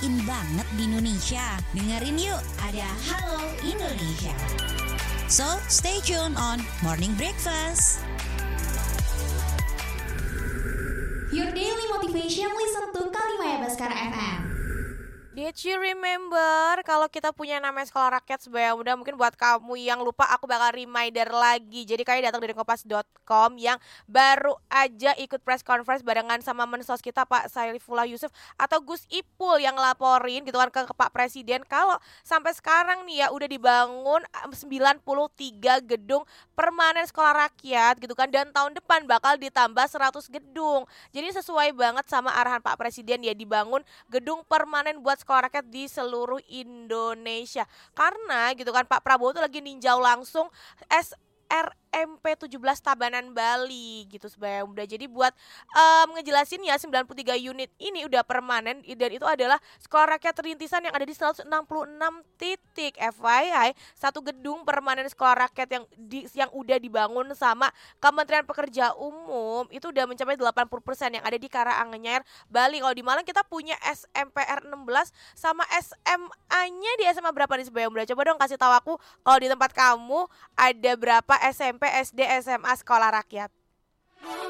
in banget di Indonesia. Dengerin yuk, ada Halo Indonesia. So, stay tuned on Morning Breakfast. Your daily motivation, listen to Kalimaya Baskara FM. Did you remember kalau kita punya namanya sekolah rakyat Sebaya Muda? Mungkin buat kamu yang lupa aku bakal reminder lagi. Jadi kalian datang dari kompas.com yang baru aja ikut press conference barengan sama mensos kita Pak Saifullah Yusuf atau Gus Ipul yang laporin gitu kan ke Pak Presiden kalau sampai sekarang nih ya udah dibangun 93 gedung permanen sekolah rakyat gitu kan, dan tahun depan bakal ditambah 100 gedung. Jadi sesuai banget sama arahan Pak Presiden ya, dibangun gedung permanen buat sekolah rakyat di seluruh Indonesia. Karena gitu kan Pak Prabowo tuh lagi ninjau langsung SRMP 17 Tabanan Bali gitu Sebaya Muda. Jadi buat ngejelasin ya 93 unit ini udah permanen dan itu adalah sekolah rakyat rintisan yang ada di 166 titik. FYI, satu gedung permanen sekolah rakyat yang udah dibangun sama Kementerian Pekerja Umum itu udah mencapai 80% yang ada di Karanganyar, Bali. Kalau di Malang kita punya SMPR 16 sama SMA-nya di SMA berapa nih Sebaya Muda? Coba dong kasih tahu aku kalau di tempat kamu ada berapa SMP, SD, SMA, sekolah rakyat.